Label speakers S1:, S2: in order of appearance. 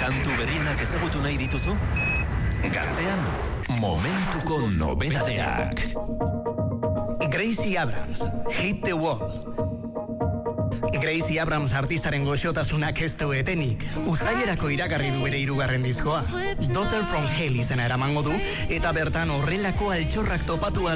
S1: Kantu berrienak ezagutu nahi dituzu? Gaztean, momentuko nobedadeak.
S2: Gracie Abrams, Hit the Wall. Gracie Abrams artistaren goxotasunak ez du etenik. Uztailerako iragarri du bere 3. diskoa. Daughter from Hell izena eramango du, eta bertan horrelako altxorrak topatu